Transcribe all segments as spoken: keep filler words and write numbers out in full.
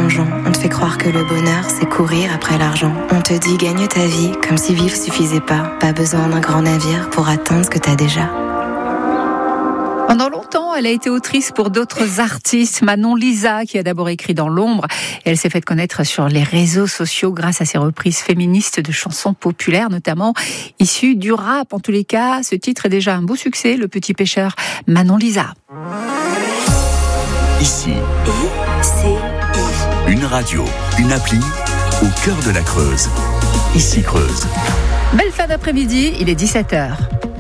plongeon. On te fait croire que le bonheur, c'est courir après l'argent. On te dit gagne ta vie, comme si vivre suffisait pas. Pas besoin d'un grand navire pour atteindre ce que t'as déjà. Pendant longtemps, elle a été autrice pour d'autres artistes. Manon Lisa, qui a d'abord écrit dans l'ombre. Et elle s'est faite connaître sur les réseaux sociaux grâce à ses reprises féministes de chansons populaires, notamment issues du rap. En tous les cas, ce titre est déjà un beau succès, Le Petit Pêcheur. Manon Lisa. Ici, I, C, I. une radio, une appli, au cœur de la Creuse. Ici Creuse. Belle fin d'après-midi, il est dix-sept heures.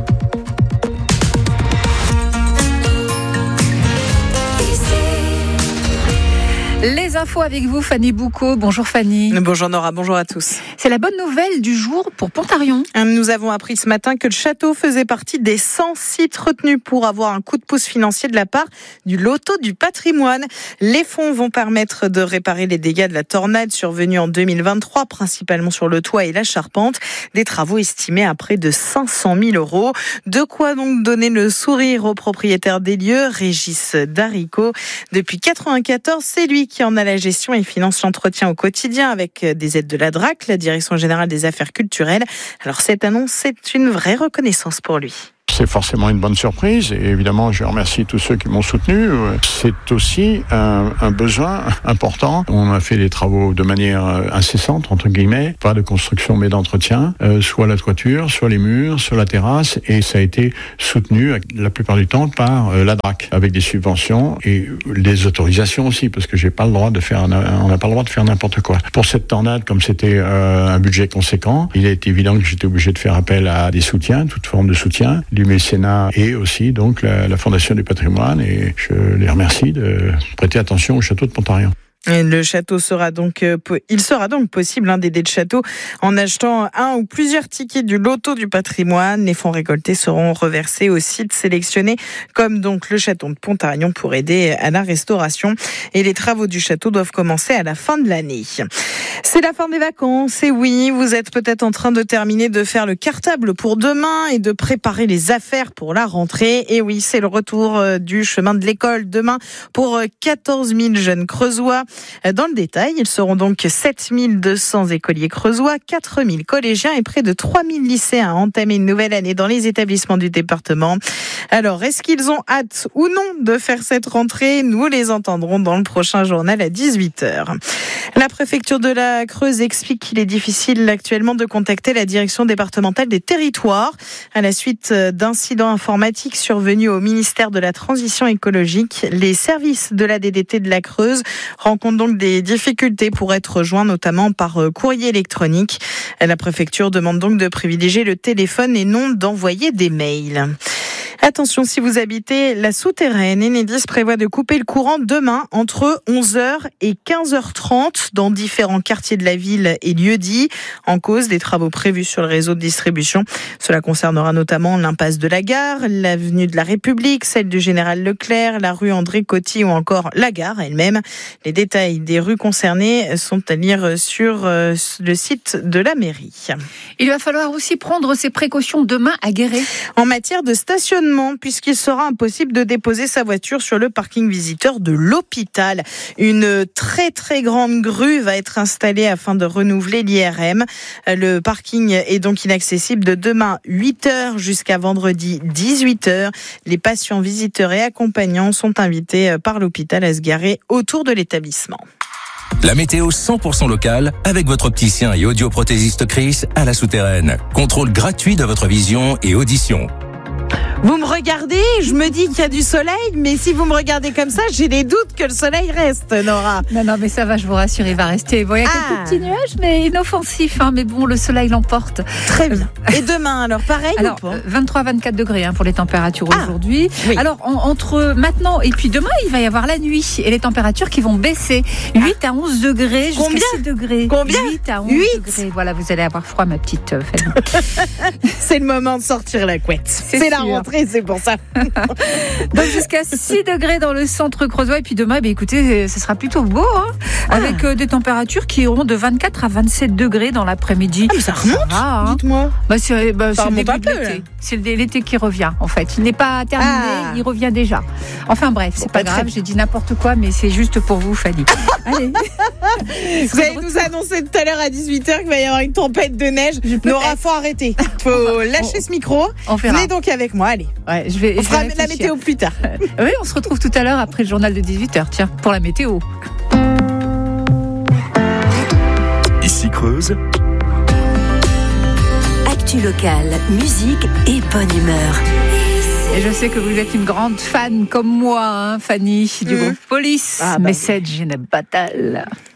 Les infos avec vous, Fanny Boucaud. Bonjour Fanny. Bonjour Nora, bonjour à tous. C'est la bonne nouvelle du jour pour Pontarion. Nous avons appris ce matin que le château faisait partie des cent sites retenus pour avoir un coup de pouce financier de la part du loto du patrimoine. Les fonds vont permettre de réparer les dégâts de la tornade survenue en deux mille vingt-trois, principalement sur le toit et la charpente. Des travaux estimés à près de cinq cent mille euros. De quoi donc donner le sourire aux propriétaires des lieux, Régis Daricot. Depuis quatre-vingt-quatorze, c'est lui qui en a la gestion et finance l'entretien au quotidien avec des aides de la D R A C, la Direction Générale des Affaires Culturelles. Alors cette annonce, c'est une vraie reconnaissance pour lui. C'est forcément une bonne surprise et évidemment je remercie tous ceux qui m'ont soutenu. C'est aussi un, un besoin important. On a fait des travaux de manière incessante, entre guillemets, pas de construction mais d'entretien, euh, soit la toiture, soit les murs, soit la terrasse, et ça a été soutenu la plupart du temps par euh, la D R A C avec des subventions et des autorisations aussi, parce que j'ai pas le droit de faire, on n'a pas le droit de faire n'importe quoi. Pour cette tornade, comme c'était euh, un budget conséquent, il est évident que j'étais obligé de faire appel à des soutiens, toute forme de soutien, du mécénat et aussi donc la, la Fondation du patrimoine, et je les remercie de prêter attention au château de Pontarion. Et le château sera donc, euh, il sera donc possible hein, d'aider le château en achetant un ou plusieurs tickets du loto du patrimoine. Les fonds récoltés seront reversés aux sites sélectionnés, comme donc le château de Pontarion, pour aider à la restauration. Et les travaux du château doivent commencer à la fin de l'année. C'est la fin des vacances, et oui, vous êtes peut-être en train de terminer de faire le cartable pour demain et de préparer les affaires pour la rentrée. Et oui, c'est le retour du chemin de l'école demain pour quatorze mille jeunes creusois. Dans le détail, ils seront donc sept mille deux cents écoliers creusois, quatre mille collégiens et près de trois mille lycéens à entamer une nouvelle année dans les établissements du département. Alors, est-ce qu'ils ont hâte ou non de faire cette rentrée ? Nous les entendrons dans le prochain journal à dix-huit heures. La préfecture de la Creuse explique qu'il est difficile actuellement de contacter la direction départementale des territoires à la suite d'incidents informatiques survenus au ministère de la Transition écologique. Les services de la D D T de la Creuse rencontrent donc des difficultés pour être joints, notamment par courrier électronique. La préfecture demande donc de privilégier le téléphone et non d'envoyer des mails. Attention, si vous habitez la Souterraine, Enedis prévoit de couper le courant demain entre onze heures et quinze heures trente dans différents quartiers de la ville et lieux-dits, en cause des travaux prévus sur le réseau de distribution. Cela concernera notamment l'impasse de la Gare, l'avenue de la République, celle du Général Leclerc, la rue André Coty ou encore la gare elle-même. Les détails des rues concernées sont à lire sur le site de la mairie. Il va falloir aussi prendre ses précautions demain à Guéret. En matière de stationnement, puisqu'il sera impossible de déposer sa voiture sur le parking visiteur de l'hôpital. Une très très grande grue va être installée afin de renouveler l'I R M. Le parking est donc inaccessible de demain huit heures jusqu'à vendredi dix-huit heures. Les patients, visiteurs et accompagnants sont invités par l'hôpital à se garer autour de l'établissement. La météo cent pour cent locale avec votre opticien et audioprothésiste Chris à la Souterraine. Contrôle gratuit de votre vision et audition. Vous me regardez, je me dis qu'il y a du soleil, mais si vous me regardez comme ça, j'ai des doutes que le soleil reste, Nora. Non, non, mais ça va, je vous rassure, il va rester. Bon, il y a ah. quelques petits nuages, mais inoffensifs, hein, mais bon, le soleil l'emporte. Très bien. Et demain, alors, pareil alors, ou pas ? vingt-trois à vingt-quatre degrés hein, pour les températures ah. aujourd'hui. Oui. Alors, en, entre maintenant et puis demain, il va y avoir la nuit et les températures qui vont baisser. huit à onze degrés jusqu'à Combien six degrés. Combien huit à onze huit degrés. Voilà, vous allez avoir froid, ma petite euh, Fanny. C'est le moment de sortir la couette. C'est, c'est la rentrée, c'est pour ça. Donc jusqu'à six degrés dans le centre creusois. Et puis demain, bah, écoutez, ce sera plutôt beau. Hein, avec avec euh, des températures qui iront de vingt-quatre à vingt-sept degrés dans l'après-midi. Ah, mais ça remonte, ça va, hein. dites-moi. Bah, c'est bah, Ça c'est le remonte début un de peu, l'été. là. C'est le- l'été qui revient, en fait. Il n'est pas terminé, Ah. il revient déjà. Enfin bref, c'est Bon, pas bah, très grave, bien. j'ai dit n'importe quoi, mais c'est juste pour vous, Fanny. Allez. Vous allez nous annoncer tout à l'heure à dix-huit heures qu'il va y avoir une tempête de neige. peux Nora, être. faut arrêter. Faut lâcher ce micro. On verra. Venez donc avec moi, allez. Ouais, je vais, On je fera vais la réfléchir. météo plus tard. Oui, on se retrouve tout à l'heure après le journal de dix-huit heures, tiens, pour la météo. Ici Creuse, Actu locale, musique et bonne humeur. Et je sais que vous êtes une grande fan comme moi, hein, Fanny, du Mhm. groupe Police. Ah bah Message in a Battle.